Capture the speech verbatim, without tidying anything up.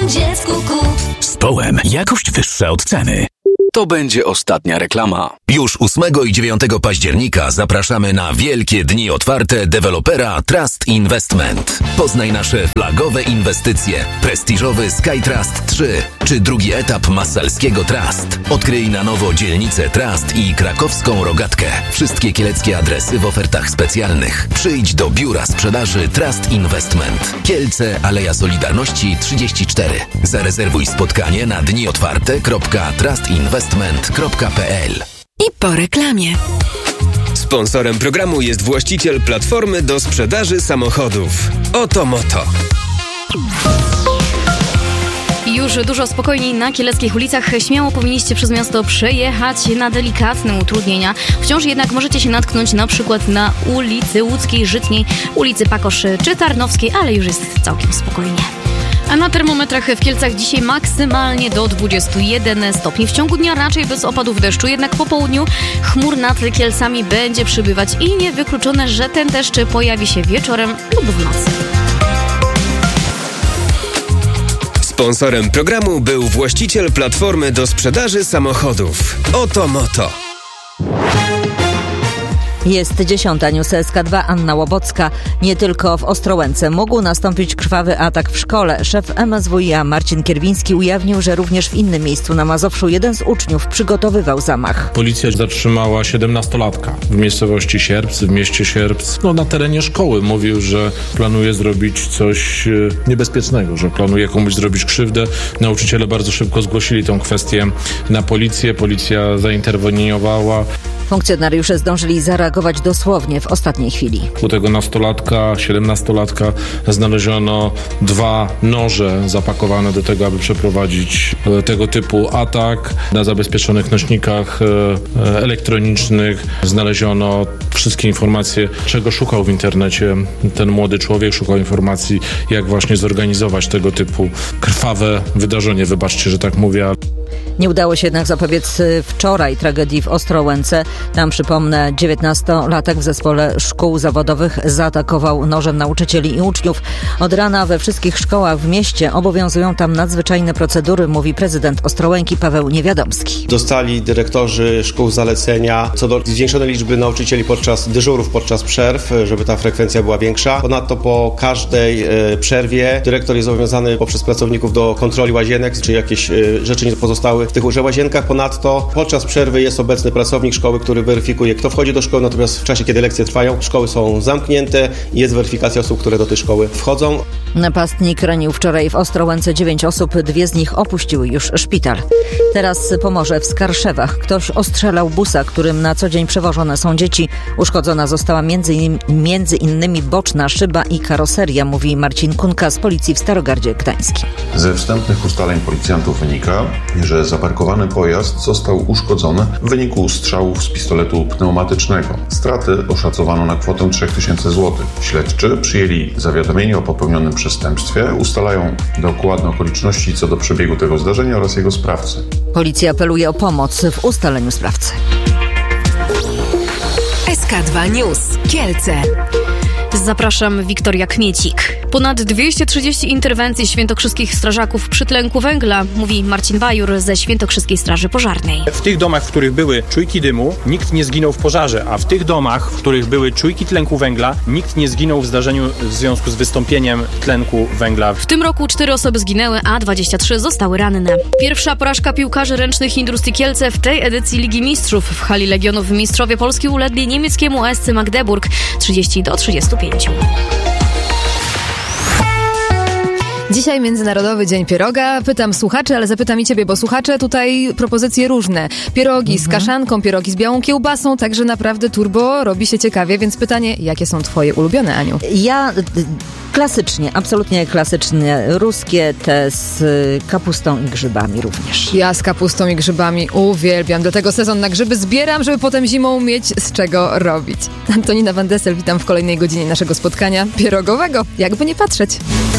dziecku kup. Z Połem jakość wyższa od ceny. To będzie ostatnia reklama. Już ósmego i dziewiątego października zapraszamy na wielkie dni otwarte dewelopera Trust Investment. Poznaj nasze flagowe inwestycje. Prestiżowy SkyTrust trzy czy drugi etap Massalskiego Trust. Odkryj na nowo dzielnicę Trust i krakowską Rogatkę. Wszystkie kieleckie adresy w ofertach specjalnych. Przyjdź do biura sprzedaży Trust Investment. Kielce, Aleja Solidarności trzydzieści cztery. Zarezerwuj spotkanie na dni otwarte kropka trust investment kropka p l. I po reklamie. Sponsorem programu jest właściciel platformy do sprzedaży samochodów. Oto Moto. Już dużo spokojniej na kieleckich ulicach. Śmiało powinniście przez miasto przejechać na delikatne utrudnienia. Wciąż jednak możecie się natknąć na przykład na ulicy Łódzkiej, Żytniej, ulicy Pakoszy czy Tarnowskiej, ale już jest całkiem spokojnie. A na termometrach w Kielcach dzisiaj maksymalnie do dwudziestu jeden stopni. W ciągu dnia raczej bez opadów deszczu, jednak po południu chmur nad Kielcami będzie przybywać i niewykluczone, że ten deszcz pojawi się wieczorem lub w nocy. Sponsorem programu był właściciel platformy do sprzedaży samochodów. Oto Moto. Jest dziesiąta, news S K dwa, Anna Łobocka. Nie tylko w Ostrołęce mógł nastąpić krwawy atak w szkole. Szef M S W i a Marcin Kierwiński ujawnił, że również w innym miejscu na Mazowszu jeden z uczniów przygotowywał zamach. Policja zatrzymała siedemnastolatka w miejscowości Sierpc, w mieście Sierpc, no na terenie szkoły. Mówił, że planuje zrobić coś niebezpiecznego, że planuje komuś zrobić krzywdę. Nauczyciele bardzo szybko zgłosili tę kwestię na policję. Policja zainterweniowała. Funkcjonariusze zdążyli zareagować dosłownie w ostatniej chwili. U tego nastolatka, siedemnastolatka znaleziono dwa noże zapakowane do tego, aby przeprowadzić tego typu atak. Na zabezpieczonych nośnikach elektronicznych znaleziono wszystkie informacje, czego szukał w internecie ten młody człowiek. Szukał informacji, jak właśnie zorganizować tego typu krwawe wydarzenie. Wybaczcie, że tak mówię. Nie udało się jednak zapobiec wczoraj tragedii w Ostrołęce. Tam, przypomnę, dziewiętnastolatek w zespole szkół zawodowych zaatakował nożem nauczycieli i uczniów. Od rana we wszystkich szkołach w mieście obowiązują tam nadzwyczajne procedury, mówi prezydent Ostrołęki Paweł Niewiadomski. Dostali dyrektorzy szkół zalecenia co do zwiększonej liczby nauczycieli podczas dyżurów, podczas przerw, żeby ta frekwencja była większa. Ponadto po każdej e, przerwie dyrektor jest zobowiązany poprzez pracowników do kontroli łazienek, czy jakieś e, rzeczy nie pozostały w tych łazienkach. Ponadto podczas przerwy jest obecny pracownik szkoły, który weryfikuje, kto wchodzi do szkoły, natomiast w czasie, kiedy lekcje trwają, szkoły są zamknięte i jest weryfikacja osób, które do tej szkoły wchodzą. Napastnik ranił wczoraj w Ostrołęce dziewięć osób, dwie z nich opuściły już szpital. Teraz Pomorze w Skarszewach. Ktoś ostrzelał busa, którym na co dzień przewożone są dzieci. Uszkodzona została między, in, między innymi boczna szyba i karoseria, mówi Marcin Kunka z policji w Starogardzie Gdańskim. Ze wstępnych ustaleń policjantów wynika, że zaparkowany pojazd został uszkodzony w wyniku strzałów z pistoletu pneumatycznego. Straty oszacowano na kwotę trzy tysiące złotych. Śledczy przyjęli zawiadomienie o popełnionym przestępstwie, ustalają dokładne okoliczności co do przebiegu tego zdarzenia oraz jego sprawcy. Policja apeluje o pomoc w ustaleniu sprawcy. S K dwa News. Kielce. Zapraszam, Wiktoria Kmiecik. Ponad dwieście trzydzieści interwencji świętokrzyskich strażaków przy tlenku węgla, mówi Marcin Bajur ze Świętokrzyskiej Straży Pożarnej. W tych domach, w których były czujki dymu, nikt nie zginął w pożarze, a w tych domach, w których były czujki tlenku węgla, nikt nie zginął w zdarzeniu w związku z wystąpieniem tlenku węgla. W tym roku cztery osoby zginęły, a dwadzieścia trzy zostały ranne. Pierwsza porażka piłkarzy ręcznych Industrii Kielce w tej edycji Ligi Mistrzów. W hali Legionów mistrzowie Polski ulegli niemieckiemu A S C Magdeburg trzydzieści do trzydziestu pięciu. Dzisiaj Międzynarodowy Dzień Pieroga. Pytam słuchaczy, ale zapytam i ciebie, bo słuchacze tutaj propozycje różne. Pierogi mhm. z kaszanką, pierogi z białą kiełbasą, także naprawdę turbo robi się ciekawie, więc pytanie, jakie są twoje ulubione, Aniu? Ja klasycznie, absolutnie klasycznie, ruskie, te z kapustą i grzybami również. Ja z kapustą i grzybami uwielbiam, dlatego sezon na grzyby zbieram, żeby potem zimą mieć z czego robić. Antonina Van Dessel, witam w kolejnej godzinie naszego spotkania pierogowego, jakby nie patrzeć.